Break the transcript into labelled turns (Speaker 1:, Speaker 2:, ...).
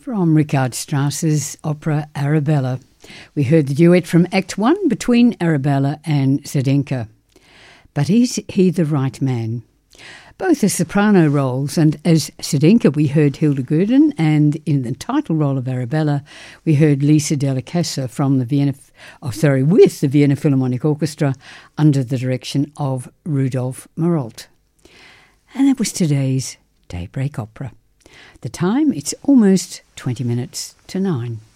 Speaker 1: From Richard Strauss's opera Arabella. We heard the duet from Act 1 between Arabella and Zdenka. But is he the right man? Both are soprano roles, and as Zdenka we heard Hilda Gurdon, and in the title role of Arabella we heard Lisa Della Casa from the with the Vienna Philharmonic Orchestra under the direction of Rudolf Marolt. And that was today's Daybreak Opera. The time, it's almost 20 minutes to 9.